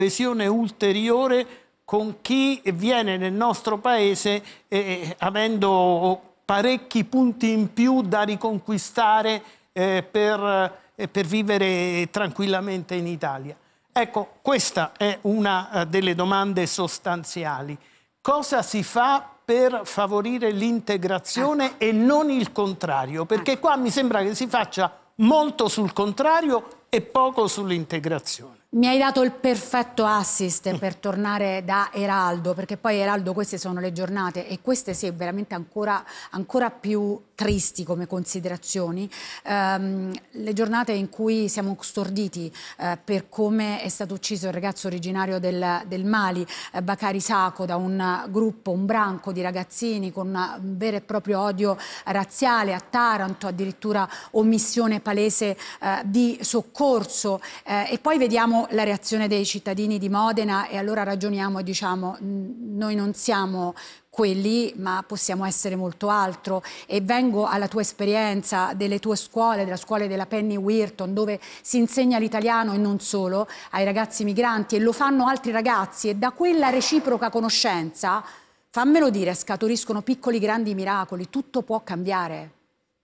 coesione ulteriore con chi viene nel nostro paese avendo parecchi punti in più da riconquistare per vivere tranquillamente in Italia. Ecco, questa è una delle domande sostanziali. Cosa si fa per favorire l'integrazione e non il contrario? Perché qua mi sembra che si faccia molto sul contrario e poco sull'integrazione. Mi hai dato il perfetto assist per tornare da Eraldo, perché poi Eraldo queste sono le giornate e queste sì, veramente ancora più tristi come considerazioni, le giornate in cui siamo storditi per come è stato ucciso il ragazzo originario del Mali, Bakari Sako, da un gruppo, un branco di ragazzini con un vero e proprio odio razziale a Taranto, addirittura omissione palese di soccorso, e poi vediamo la reazione dei cittadini di Modena e allora ragioniamo e diciamo noi non siamo quelli, ma possiamo essere molto altro. E vengo alla tua esperienza delle tue scuole, della scuola della Penny Weirton, dove si insegna l'italiano e non solo ai ragazzi migranti, e lo fanno altri ragazzi, e da quella reciproca conoscenza, fammelo dire, scaturiscono piccoli grandi miracoli, tutto può cambiare.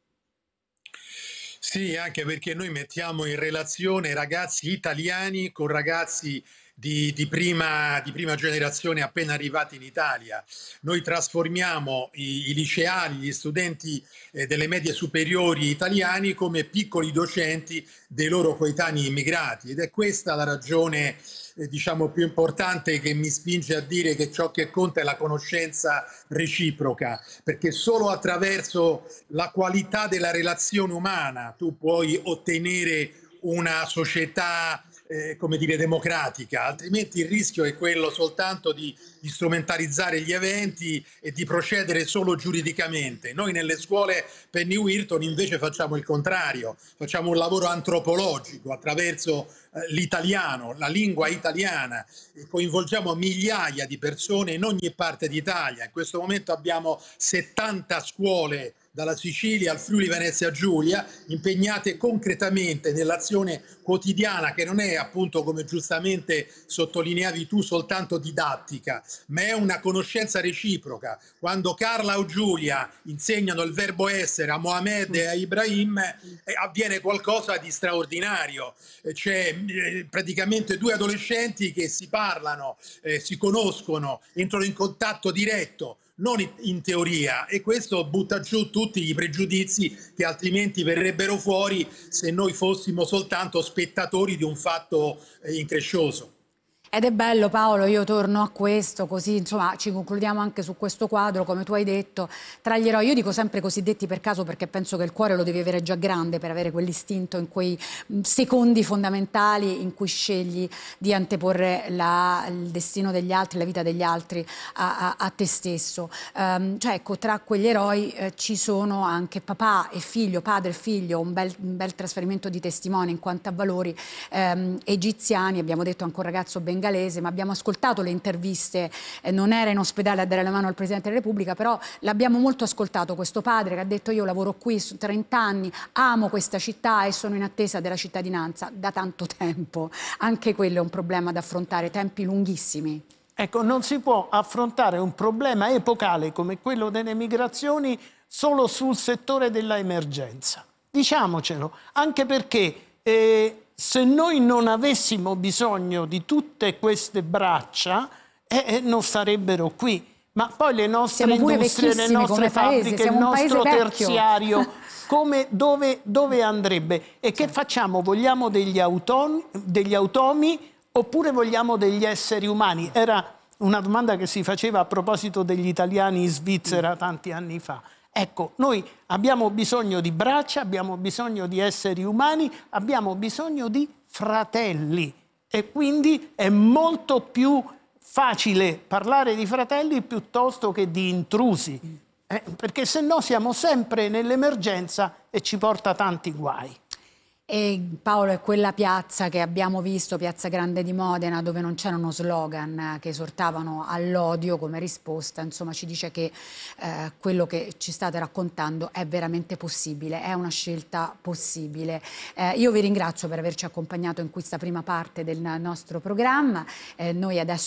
Sì, anche perché noi mettiamo in relazione ragazzi italiani con ragazzi di prima generazione appena arrivati in Italia. Noi trasformiamo i liceali, gli studenti delle medie superiori italiani come piccoli docenti dei loro coetanei immigrati, ed è questa la ragione diciamo più importante che mi spinge a dire che ciò che conta è la conoscenza reciproca, perché solo attraverso la qualità della relazione umana tu puoi ottenere una società come dire, democratica, altrimenti il rischio è quello soltanto di strumentalizzare gli eventi e di procedere solo giuridicamente. Noi nelle scuole Penny Weirton invece facciamo il contrario, facciamo un lavoro antropologico attraverso l'italiano, la lingua italiana, e coinvolgiamo migliaia di persone in ogni parte d'Italia. In questo momento abbiamo 70 scuole dalla Sicilia al Friuli Venezia Giulia, impegnate concretamente nell'azione quotidiana, che non è appunto, come giustamente sottolineavi tu, soltanto didattica, ma è una conoscenza reciproca. Quando Carla o Giulia insegnano il verbo essere a Mohamed e a Ibrahim, avviene qualcosa di straordinario. C'è praticamente due adolescenti che si parlano, si conoscono, entrano in contatto diretto, non in teoria, e questo butta giù tutti i pregiudizi che altrimenti verrebbero fuori se noi fossimo soltanto spettatori di un fatto increscioso. Ed è bello, Paolo, io torno a questo, così insomma ci concludiamo anche su questo quadro, come tu hai detto, tra gli eroi. Io dico sempre cosiddetti per caso, perché penso che il cuore lo devi avere già grande per avere quell'istinto in quei secondi fondamentali in cui scegli di anteporre il destino degli altri, la vita degli altri a te stesso. Cioè, ecco, tra quegli eroi ci sono anche papà e figlio, padre e figlio, un bel trasferimento di testimone in quanto a valori egiziani. Abbiamo detto anche un ragazzo bengalese, ma abbiamo ascoltato le interviste, non era in ospedale a dare la mano al Presidente della Repubblica, però l'abbiamo molto ascoltato, questo padre che ha detto: io lavoro qui 30 anni, amo questa città e sono in attesa della cittadinanza da tanto tempo. Anche quello è un problema da affrontare, tempi lunghissimi. Ecco, non si può affrontare un problema epocale come quello delle migrazioni solo sul settore della emergenza. Diciamocelo, anche perché se noi non avessimo bisogno di tutte queste braccia, non sarebbero qui. Ma poi le nostre industrie, le nostre fabbriche, il nostro terziario, dove andrebbe? E che facciamo? Vogliamo degli automi oppure vogliamo degli esseri umani? Era una domanda che si faceva a proposito degli italiani in Svizzera tanti anni fa. Ecco, noi abbiamo bisogno di braccia, abbiamo bisogno di esseri umani, abbiamo bisogno di fratelli, e quindi è molto più facile parlare di fratelli piuttosto che di intrusi, perché se no siamo sempre nell'emergenza e ci porta tanti guai. E Paolo, è quella piazza che abbiamo visto, Piazza Grande di Modena, dove non c'erano slogan che esortavano all'odio come risposta, insomma ci dice che quello che ci state raccontando è veramente possibile, è una scelta possibile. Io vi ringrazio per averci accompagnato in questa prima parte del nostro programma, noi adesso